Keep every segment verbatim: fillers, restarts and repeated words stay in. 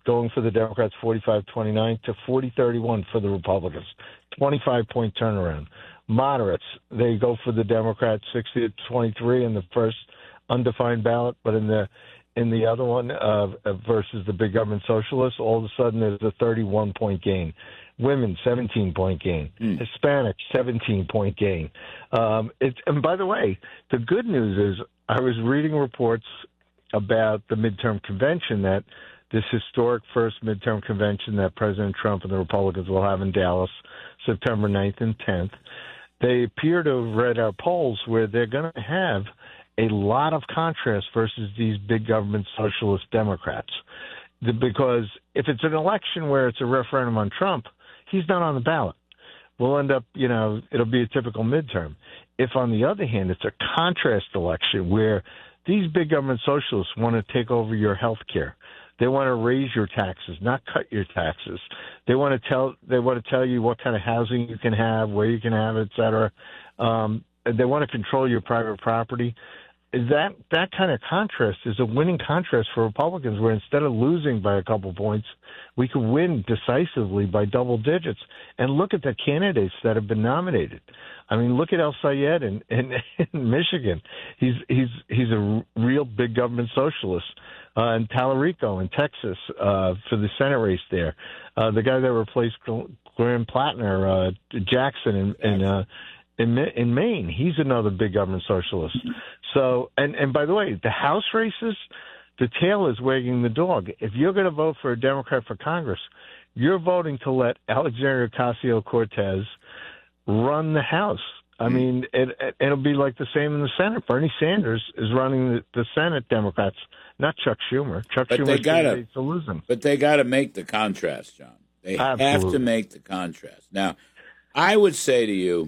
going for the Democrats forty-five twenty-nine to forty thirty-one for the Republicans, twenty-five point turnaround. Moderates, they go for the Democrats sixty to twenty-three in the first undefined ballot, but in the in the other one uh, versus the big government socialists, all of a sudden there's a thirty-one point gain. Women, seventeen point gain. Mm. Hispanic, seventeen point gain. Um, it's, and by the way, the good news is I was reading reports about the midterm convention, that this historic first midterm convention that President Trump and the Republicans will have in Dallas, September ninth and tenth. They appear to have read our polls where they're going to have a lot of contrast versus these big government socialist Democrats. The, because if it's an election where it's a referendum on Trump, he's not on the ballot. We'll end up, you know, it'll be a typical midterm. If, on the other hand, it's a contrast election where these big government socialists want to take over your health care, they want to raise your taxes, not cut your taxes. They want to tell they want to tell you what kind of housing you can have, where you can have it, et cetera. Um, they want to control your private property. That that kind of contrast is a winning contrast for Republicans, where instead of losing by a couple points, we could win decisively by double digits. And look at the candidates that have been nominated. I mean, look at El Sayed in, in, in Michigan. He's he's he's a real big government socialist. Uh, and Tallarico in Texas uh, for the Senate race there. Uh, the guy that replaced Graham Plattner, uh, Jackson in in, uh, in in Maine, he's another big government socialist. So, and, and by the way, the House races, the tail is wagging the dog. If you're going to vote for a Democrat for Congress, you're voting to let Alexandria Ocasio-Cortez run the House. I mean, it, it, it'll be like the same in the Senate. Bernie Sanders is running the, the Senate Democrats, not Chuck Schumer. Chuck but Schumer they gotta, to lose them. But they got to make the contrast, John. They Absolutely. have to make the contrast. Now, I would say to you,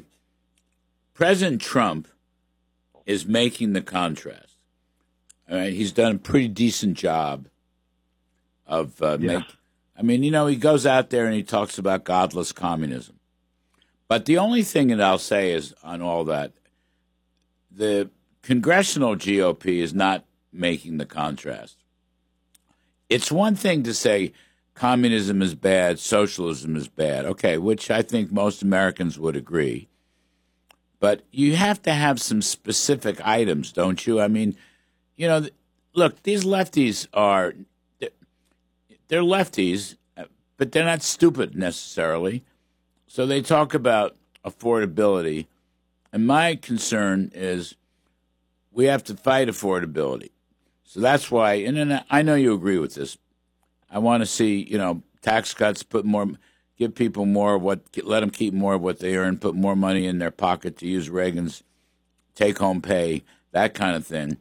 President Trump is making the contrast. All right, he's done a pretty decent job of uh, yeah. make. I mean, you know, he goes out there and he talks about godless communism. But the only thing that I'll say is on all that, the congressional G O P is not making the contrast. It's one thing to say communism is bad, socialism is bad, okay, which I think most Americans would agree. But you have to have some specific items, don't you? I mean, you know, look, these lefties are, they're lefties, but they're not stupid necessarily. So they talk about affordability, and my concern is we have to fight affordability. So that's why, and then I know you agree with this. I want to see, you know, tax cuts, put more, give people more of what, let them keep more of what they earn, put more money in their pocket, to use Reagan's take-home pay, that kind of thing.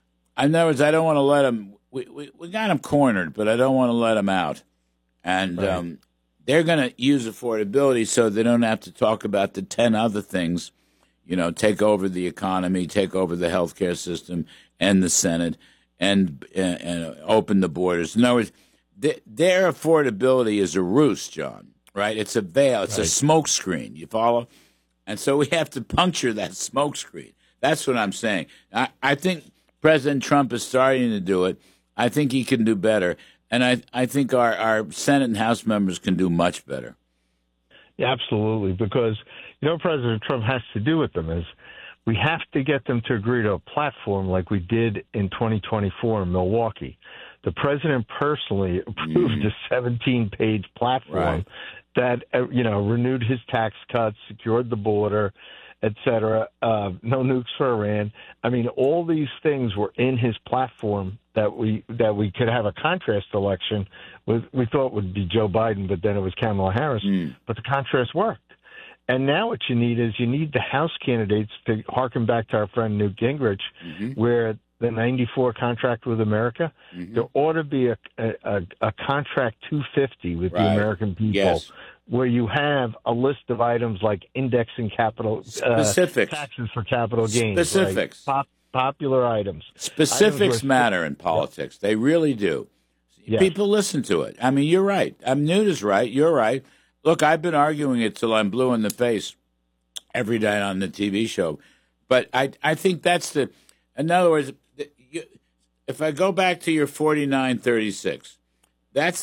In other words, I don't want to let them, we, we, we got them cornered, but I don't want to let them out. And, right. um, they're going to use affordability so they don't have to talk about the ten other things, you know, take over the economy, take over the healthcare system and the Senate, and and, and open the borders. In other words, th- their affordability is a ruse, John, right? It's a veil. It's right. a smoke screen. You follow? And so we have to puncture that smoke screen. That's what I'm saying. I, I think President Trump is starting to do it. I think he can do better. And I, I think our, our Senate and House members can do much better. Yeah, absolutely. Because, you know, what President Trump has to do with them is we have to get them to agree to a platform like we did in twenty twenty-four in Milwaukee. The president personally approved mm. a seventeen-page platform right. that, uh, you know, renewed his tax cuts, secured the border, et cetera, uh, no nukes for Iran. I mean, all these things were in his platform that we that we could have a contrast election with. We thought would be Joe Biden, but then it was Kamala Harris. Mm. But the contrast worked. And now what you need is you need the House candidates to harken back to our friend Newt Gingrich, mm-hmm. where the ninety-four contract with America, mm-hmm. there ought to be a, a, a contract two fifty with right. the American people. Yes. Where you have a list of items like indexing capital specifics, uh, taxes for capital gains, specifics, right? Pop, popular items. Specifics items matter where, in politics; yeah. they really do. Yes. People listen to it. I mean, you're right. I'm Newt is right. You're right. Look, I've been arguing it till I'm blue in the face every night on the T V show, but I I think that's the. In other words, if I go back to your forty-nine thirty-six, that's